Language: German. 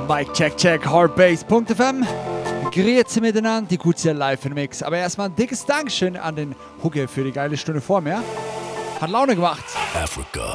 Mike check, hardbass.fm. Grüezi miteinander, die Gutzier live in Mix. Aber erstmal ein dickes Dankeschön an den Hugge für die geile Stunde vor mir. Hat Laune gemacht. Africa.